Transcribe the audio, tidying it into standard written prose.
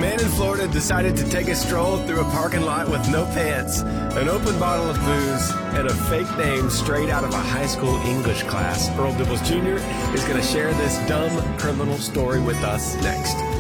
man in Florida decided to take a stroll through a parking lot with no pants, an open bottle of booze, and a fake name straight out of a high school English class. Earl Dibbles Jr. is going to share this dumb criminal story with us next.